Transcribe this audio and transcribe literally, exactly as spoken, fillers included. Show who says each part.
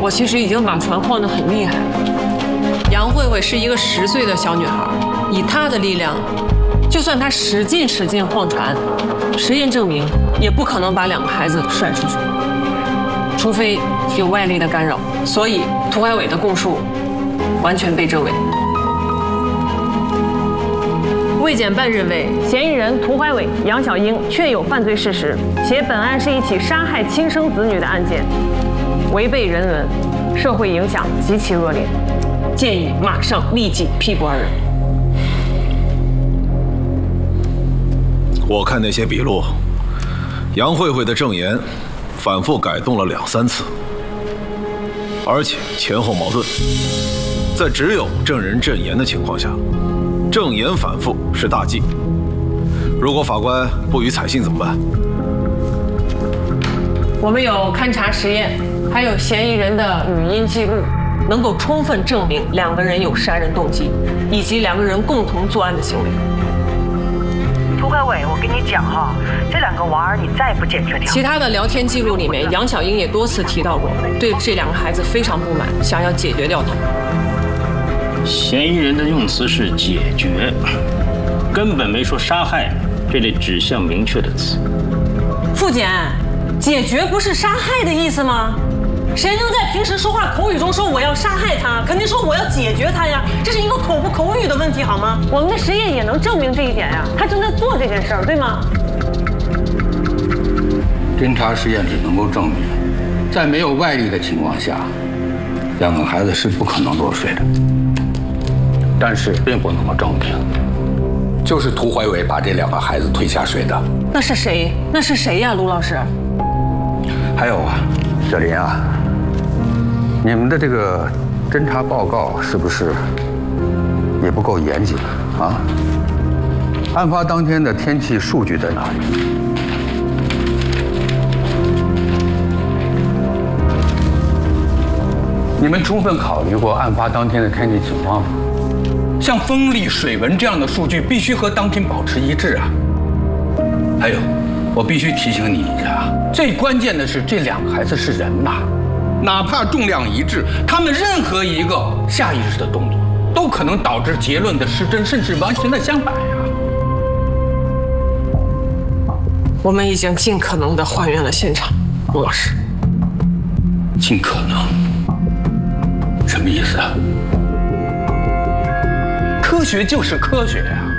Speaker 1: 我其实已经把船晃得很厉害了。杨慧慧是一个十岁的小女孩，以她的力量，就算她使劲使劲晃船，实验证明也不可能把两个孩子甩出去，除非有外力的干扰。所以涂海伟的供述完全被证伪。
Speaker 2: 卫检办认为，嫌疑人涂怀伟、杨小英确有犯罪事实，且本案是一起杀害亲生子女的案件，违背人伦，社会影响极其恶劣，
Speaker 1: 建议马上立即批捕二人。
Speaker 3: 我看那些笔录，杨慧慧的证言反复改动了两三次，而且前后矛盾。在只有证人证言的情况下，证言反复是大忌。如果法官不予采信怎么办？
Speaker 1: 我们有勘查实验，还有嫌疑人的语音记录，能够充分证明两个人有杀人动机，以及两个人共同作案的行为。
Speaker 4: 涂海伟，我跟你讲哈，这两个娃儿你再不解决掉。
Speaker 1: 其他的聊天记录里面，杨小英也多次提到过，对这两个孩子非常不满，想要解决掉他们。
Speaker 5: 嫌疑人的用词是解决，根本没说杀害这类指向明确的词。
Speaker 1: 副检，解决不是杀害的意思吗？谁能在平时说话口语中说我要杀害他，肯定说我要解决他呀，这是一个口不口语的问题好吗？
Speaker 2: 我们的实验也能证明这一点呀，他正在做这件事儿，对吗？
Speaker 6: 侦查实验只能够证明，在没有外力的情况下，两个孩子是不可能落水的。但是并不能够证明，就是涂怀伟把这两个孩子推下水的。
Speaker 1: 那是谁？那是谁呀，卢老师？
Speaker 6: 还有啊，小林啊，你们的这个侦查报告是不是也不够严谨啊？案发当天的天气数据在哪里？你们充分考虑过案发当天的天气情况吗？像风力、水文这样的数据必须和当天保持一致啊。还有，我必须提醒你一下，最关键的是这两个孩子是人呐，哪怕重量一致，他们任何一个下意识的动作，都可能导致结论的失真，甚至完全的相反呀。
Speaker 1: 我们已经尽可能的还原了现场，卢老师。
Speaker 6: 尽可能？什么意思啊？科学就是科学呀、啊。